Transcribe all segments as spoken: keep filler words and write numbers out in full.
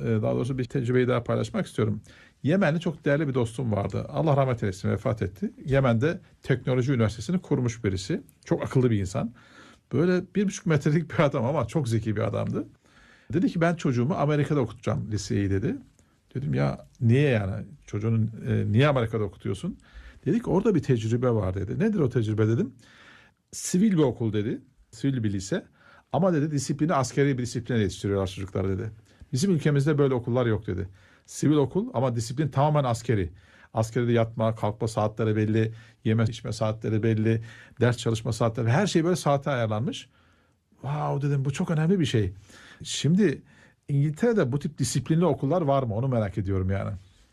daha doğrusu bir tecrübeyi daha paylaşmak istiyorum. Yemenli çok değerli bir dostum vardı. Allah rahmet eylesin, vefat etti. Yemen'de teknoloji üniversitesini kurmuş birisi. Çok akıllı bir insan. Böyle bir buçuk metrelik bir adam ama çok zeki bir adamdı. Dedi ki ben çocuğumu Amerika'da okutacağım liseyi dedi. Dedim ya niye yani çocuğunu e, niye Amerika'da okutuyorsun? Dedi ki orada bir tecrübe var dedi. Nedir o tecrübe dedim. Sivil bir okul dedi. Sivil bir lise. Ama dedi disiplini askeri bir disipline yetiştiriyorlar çocuklar dedi. Bizim ülkemizde böyle okullar yok dedi. Sivil okul ama disiplin tamamen askeri. Askeride yatma, kalkma saatleri belli, yeme içme saatleri belli, ders çalışma saatleri, her şey böyle saate ayarlanmış. Wow dedim, bu çok önemli bir şey. Şimdi İngiltere'de bu tip disiplinli okullar var mı? Onu merak ediyorum yani.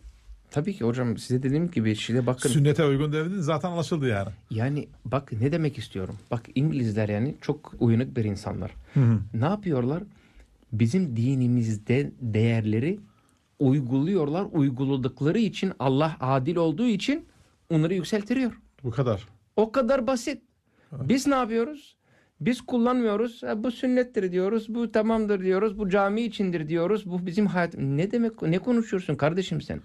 Tabii ki hocam, size dediğim gibi şimdi bakın. Sünnete uygun devredin zaten anlaşıldı yani. Yani bak ne demek istiyorum. Bak İngilizler yani çok uyanık bir insanlar. Hı hı. Ne yapıyorlar? Bizim dinimizde değerleri uyguluyorlar. Uyguladıkları için, Allah adil olduğu için onları yükseltiriyor. Bu kadar. O kadar basit. Biz ne yapıyoruz? Biz kullanmıyoruz. Bu sünnettir diyoruz. Bu tamamdır diyoruz. Bu cami içindir diyoruz. Bu bizim hayat. Ne demek? Ne konuşuyorsun kardeşim sen?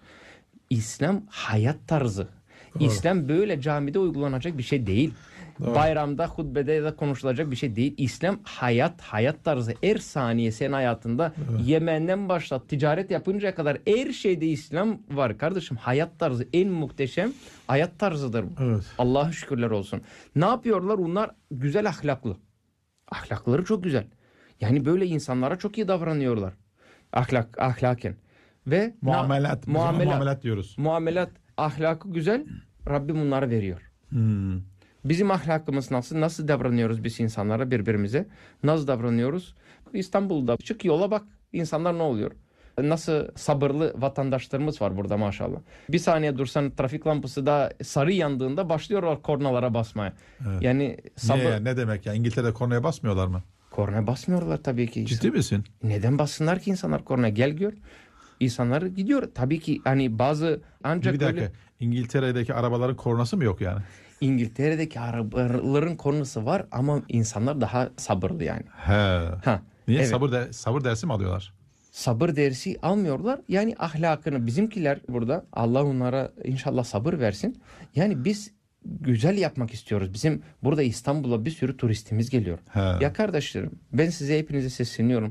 İslam hayat tarzı. Doğru. İslam böyle camide uygulanacak bir şey değil. Doğru. Bayramda, hutbede de konuşulacak bir şey değil. İslam hayat, hayat tarzı. Her saniye senin hayatında, evet. Yemen'den başlat, ticaret yapıncaya kadar her şeyde İslam var kardeşim. Hayat tarzı en muhteşem hayat tarzıdır. Evet. Allah'a şükürler olsun. Ne yapıyorlar? Onlar güzel ahlaklı. Ahlakları çok güzel. Yani böyle insanlara çok iyi davranıyorlar. Ahlak, ahlaken. Ve muamelat, na, muamelat, muamelat diyoruz. Muamelat, ahlakı güzel. Rabbim bunları veriyor. Hmm. Bizim ahlakımız nasıl? Nasıl davranıyoruz biz insanlara, birbirimize? Nasıl davranıyoruz? İstanbul'da çık yola bak. İnsanlar ne oluyor? Nasıl sabırlı vatandaşlarımız var burada maşallah. Bir saniye dursan trafik lampası da sarı yandığında başlıyorlar kornalara basmaya. Evet. Yani sabır... Niye? Ne demek ya? İngiltere'de kornaya basmıyorlar mı? Kornaya basmıyorlar tabii ki. Ciddi misin? Neden bassınlar ki insanlar kornaya? Gel gör. İnsanlar gidiyor. Tabii ki hani bazı ancak bir dakika. Öyle... İngiltere'deki arabaların kornası mı yok yani? İngiltere'deki arabaların kornası var ama insanlar daha sabırlı yani. He. Ha. Niye? Evet. Sabır de, sabır dersi mi alıyorlar? Sabır dersi almıyorlar. Yani ahlakını bizimkiler burada, Allah onlara inşallah sabır versin. Yani biz güzel yapmak istiyoruz. Bizim burada İstanbul'a bir sürü turistimiz geliyor. He. Ya kardeşlerim, ben size hepinize sesleniyorum.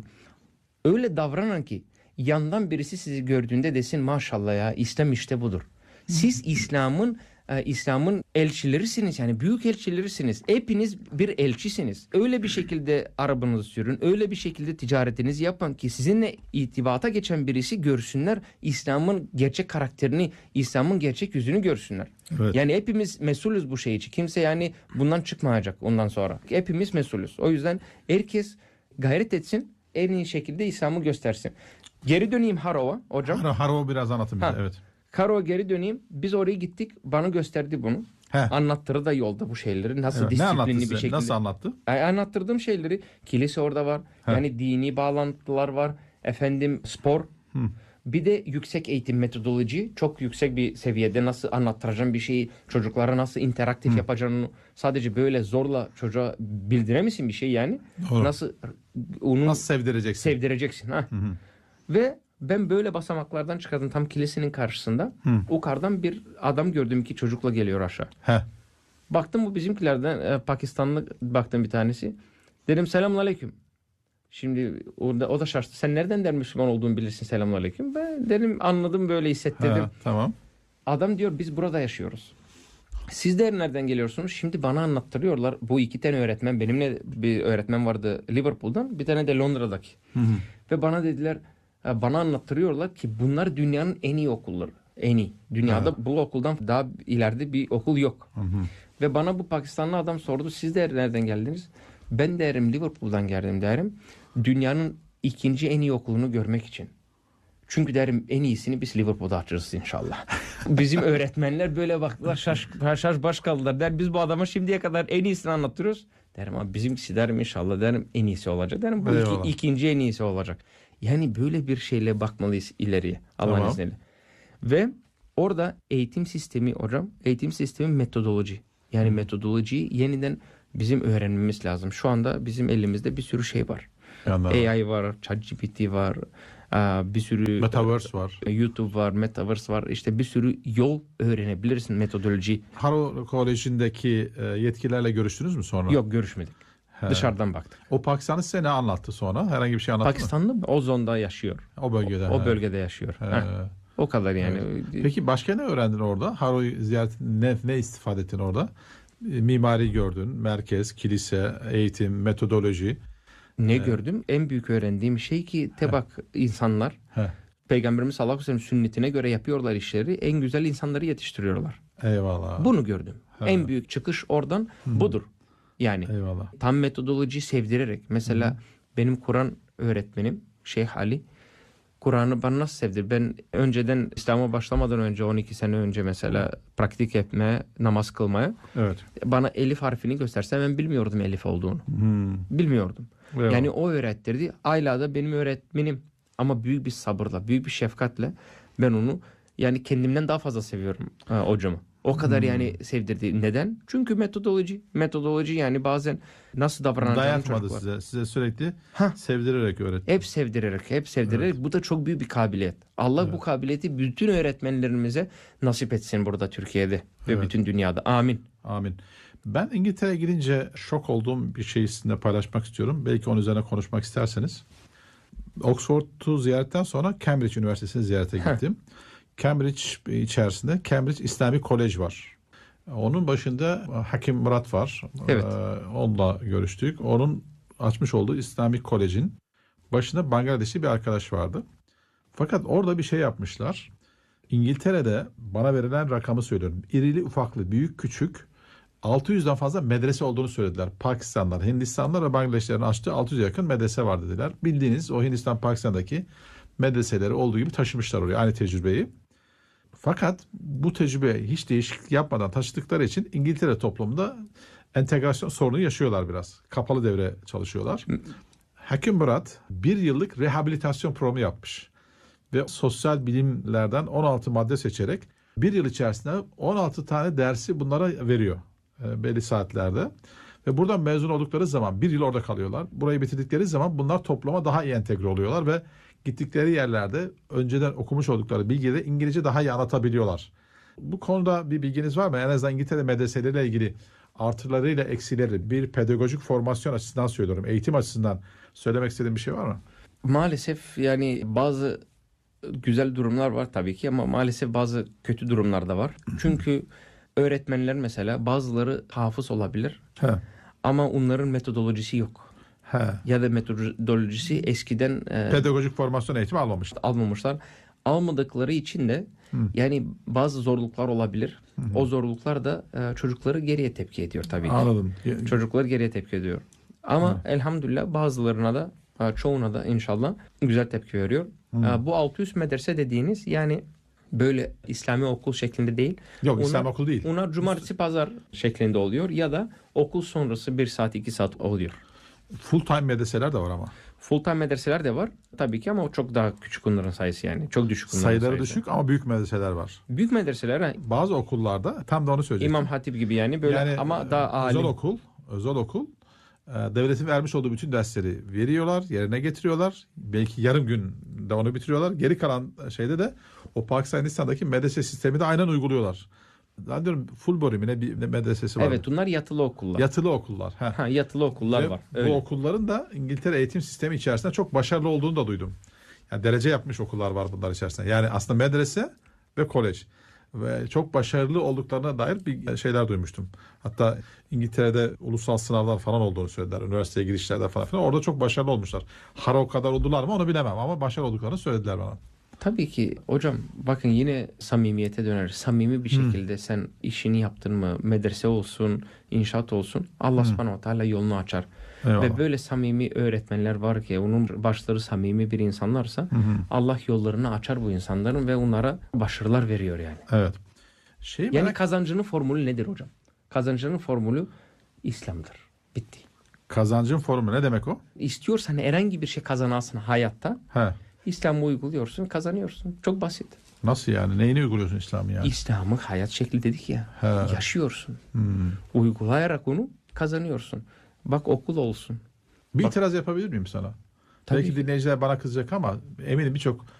Öyle davranın ki yandan birisi sizi gördüğünde desin maşallah ya İslam işte budur. Siz İslam'ın e, İslam'ın elçilerisiniz, yani büyük elçilerisiniz. Hepiniz bir elçisiniz. Öyle bir şekilde arabanızı sürün, öyle bir şekilde ticaretinizi yapın ki sizinle itibata geçen birisi görsünler, İslam'ın gerçek karakterini, İslam'ın gerçek yüzünü görsünler. Evet. Yani hepimiz mesulüz bu şey için. Kimse yani bundan çıkmayacak ondan sonra. Hepimiz mesulüz. O yüzden herkes gayret etsin, en iyi şekilde İslam'ı göstersin. Geri döneyim Harrow'a hocam. Har Harrow biraz anlatın bize. Ha. Evet. Harrow'a geri döneyim. Biz oraya gittik. Bana gösterdi bunu. He. Anlattırdı da yolda bu şeyleri. Nasıl evet. disiplinli bir şekilde. Nasıl anlattı? Yani anlattırdığım şeyleri. Kilise orada var. He. Yani dini bağlantılar var. Efendim spor. Hı. Bir de yüksek eğitim metodoloji. Çok yüksek bir seviyede nasıl anlattıracağım bir şeyi. Çocuklara nasıl interaktif Hı. yapacağını. Sadece böyle zorla çocuğa bildiremezsin bir şey yani. Doğru. Nasıl onu nasıl sevdireceksin? Sevdireceksin. Ha. Hı hı. Ve ben böyle basamaklardan çıkardım tam kilisenin karşısında. Hı. O kardan bir adam gördüm, iki çocukla geliyor aşağı. He. Baktım bu bizimkilerden e, Pakistanlı baktım bir tanesi. Dedim selamünaleyküm. Şimdi orada o da şaştı. Sen nereden der Müslüman olduğunu bilirsin selamünaleyküm. Ben dedim anladım, böyle hissettirdim. He, tamam. Adam diyor biz burada yaşıyoruz. Sizler nereden geliyorsunuz? Şimdi bana anlattırıyorlar. Bu iki tane öğretmen, benimle bir öğretmen vardı Liverpool'dan, bir tane de Londra'daki. Hı hı. Ve bana dediler, bana anlattırıyorlar ki bunlar dünyanın en iyi okulları. En iyi. Dünyada evet. Bu okuldan daha ileride bir okul yok. Hı hı. Ve bana bu Pakistanlı adam sordu, siz de nereden geldiniz? Ben derim Liverpool'dan geldim derim. Dünyanın ikinci en iyi okulunu görmek için. Çünkü derim en iyisini biz Liverpool'da açarız inşallah. Bizim öğretmenler böyle baktılar, şaş, şaş baş kaldılar. Der biz bu adama şimdiye kadar en iyisini anlatıyoruz. Derim abi bizimkisi derim inşallah derim en iyisi olacak. Derim bu iki, ikinci en iyisi olacak. Yani böyle bir şeyle bakmalıyız ileriye Allah'ın tamam. izniyle. Ve orada eğitim sistemi hocam, eğitim sistemi metodoloji. Yani hmm. metodolojiyi yeniden bizim öğrenmemiz lazım. Şu anda bizim elimizde bir sürü şey var. Anladım. A I var, ChatGPT var, Aa, bir sürü Metaverse var. YouTube var, Metaverse var. İşte bir sürü yol öğrenebilirsin, metodoloji. Harrow Koleji'ndeki e, yetkililerle görüştünüz mü sonra? Yok, görüşmedik. He. Dışarıdan baktık. O Pakistanlı size ne anlattı sonra? Herhangi bir şey anlattı Pakistanlı mı? o zonda yaşıyor. O bölgede. O, o he. bölgede yaşıyor. He. Heh. O kadar yani. Peki başka ne öğrendin orada? Harrow'u ziyaret ne, ne istifade ettin orada? E, Mimari gördün, merkez, kilise, eğitim, metodoloji. Ne He. gördüm? En büyük öğrendiğim şey ki tebak insanlar He. Peygamberimiz sallallahu aleyhi ve sellem sünnetine göre yapıyorlar işleri. En güzel insanları yetiştiriyorlar. Eyvallah. Bunu gördüm. He. En büyük çıkış oradan budur. Yani Eyvallah. tam metodolojiyi sevdirerek. Mesela Hı. benim Kur'an öğretmenim Şeyh Ali Kur'an'ı bana nasıl sevdir? Ben önceden İslam'a başlamadan önce on iki sene önce mesela praktik etmeye, namaz kılmaya Evet. bana elif harfini gösterse ben bilmiyordum elif olduğunu. Hmm. Bilmiyordum. Eyvallah. Yani o öğrettirdi. Ayla da benim öğretmenim ama büyük bir sabırla, büyük bir şefkatle ben onu yani kendimden daha fazla seviyorum ha, hocamı. O kadar Hmm. yani sevdirdi. Neden? Çünkü metodoloji. Metodoloji yani bazen nasıl davranacağını Dayatmadı çocuklar. size. Size sürekli Hah. sevdirerek öğretti. Hep sevdirerek, hep sevdirerek. Bu da çok büyük bir kabiliyet. Allah Evet. bu kabiliyeti bütün öğretmenlerimize nasip etsin burada Türkiye'de ve Evet. bütün dünyada. Amin. Amin. Ben İngiltere'ye gidince şok olduğum bir şeyi sizinle paylaşmak istiyorum. Belki onun üzerine konuşmak isterseniz. Oxford'u ziyaretten sonra Cambridge Üniversitesi'ni ziyarete gittim. Cambridge içerisinde Cambridge İslami Kolej var. Onun başında Hakim Murat var. Evet. Ee, onunla görüştük. Onun açmış olduğu İslami Kolej'in başında Bangladeşli bir arkadaş vardı. Fakat orada bir şey yapmışlar. İngiltere'de bana verilen rakamı söylüyorum. İrili ufaklı, büyük küçük altı yüzden fazla medrese olduğunu söylediler. Pakistanlar, Hindistanlar ve Bangladeşlerin açtığı altı yüze yakın medrese var dediler. Bildiğiniz o Hindistan, Pakistan'daki medreseleri olduğu gibi taşımışlar oraya aynı tecrübeyi. Fakat bu tecrübe hiç değişiklik yapmadan taşıdıkları için İngiltere toplumunda entegrasyon sorunu yaşıyorlar biraz. Kapalı devre çalışıyorlar. Hakim Murat bir yıllık rehabilitasyon programı yapmış. Ve sosyal bilimlerden on altı madde seçerek bir yıl içerisinde on altı tane dersi bunlara veriyor e, belli saatlerde. Ve buradan mezun oldukları zaman bir yıl orada kalıyorlar. Burayı bitirdikleri zaman bunlar topluma daha iyi entegre oluyorlar ve gittikleri yerlerde önceden okumuş oldukları bilgileri İngilizce daha iyi anlatabiliyorlar. Bu konuda bir bilginiz var mı? En azından İngiltere medreseleriyle ilgili artılarıyla eksileri bir pedagojik formasyon açısından söylüyorum. Eğitim açısından söylemek istediğim bir şey var mı? Maalesef yani bazı güzel durumlar var tabii ki ama maalesef bazı kötü durumlar da var. Çünkü öğretmenler mesela bazıları hafız olabilir He. ama onların metodolojisi yok. He. Ya da metodolojisi eskiden e, Pedagojik formasyon eğitimi almamıştı. almamışlar. Almadıkları için de Hı. yani bazı zorluklar olabilir. Hı. O zorluklar da e, çocukları geriye tepki ediyor tabii ki. Anladım. Çocuklar geriye tepki ediyor. Ama Hı. elhamdülillah bazılarına da e, çoğuna da inşallah güzel tepki veriyor. Hı. E, Bu altı yüz medrese dediğiniz yani böyle İslami okul şeklinde değil. Yok Onlar- İslam okulu değil. Onlar cumartesi pazar şeklinde oluyor ya da okul sonrası bir saat iki saat oluyor. Full time medreseler de var ama. Full time medreseler de var tabii ki ama o çok daha küçük onların sayısı yani. Çok düşük onların Sayıları sayısı. düşük ama büyük medreseler var. Büyük medreseler ha, Bazı okullarda tam da onu söyleyecektim. İmam Hatip gibi yani böyle Yani, ama daha e, alim. Özel okul, özel okul e, devletin vermiş olduğu bütün dersleri veriyorlar, yerine getiriyorlar. Belki yarım günde onu bitiriyorlar. Geri kalan şeyde de o Pakistan Hindistan'daki medrese sistemi de aynen uyguluyorlar. Ben diyorum full bölümüne bir medresesi var. Evet, bunlar yatılı okullar. Yatılı okullar. Heh. Ha, yatılı okullar Ve var. bu Öyle. okulların da İngiltere eğitim sistemi içerisinde çok başarılı olduğunu da duydum. Yani derece yapmış okullar var bunlar içerisinde. Yani aslında medrese ve kolej. Ve çok başarılı olduklarına dair bir şeyler duymuştum. Hatta İngiltere'de ulusal sınavlar falan olduğunu söylediler. Üniversiteye girişlerde falan filan. Orada çok başarılı olmuşlar. Harrow kadar oldular mı onu bilemem ama başarılı olduklarını söylediler bana. Tabii ki hocam bakın yine samimiyete döner. Samimi bir şekilde sen işini yaptın mı medrese olsun, inşaat olsun Allah subhanahu wa ta'ala yolunu açar. Eyvallah. Ve böyle samimi öğretmenler var ki onun başları samimi bir insanlarsa Hı hı. Allah yollarını açar bu insanların ve onlara başarılar veriyor yani. Evet. Şey Yani merak- kazancının formülü nedir hocam? Kazancının formülü İslam'dır. Bitti. Kazancın formu ne demek o? İstiyorsan herhangi bir şey kazanasın hayatta He. İslam'ı uyguluyorsun, kazanıyorsun. Çok basit. Nasıl yani? Neyini uyguluyorsun İslam'ı yani? İslam'ı hayat şekli dedik ya. He. Yaşıyorsun. Hmm. Uygulayarak onu kazanıyorsun. Bak okul olsun. Bir Bak- itiraz yapabilir miyim sana? Tabii Belki ki. dinleyiciler bana kızacak ama eminim birçok